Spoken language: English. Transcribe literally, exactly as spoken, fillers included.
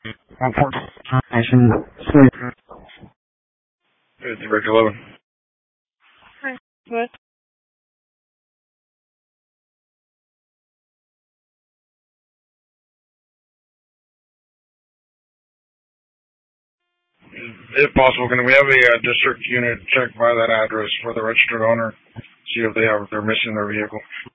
Report station. It's Rick eleven. Hi. What? If possible, can we have a uh, district unit check by that address for the registered owner, see if they have they're missing their vehicle?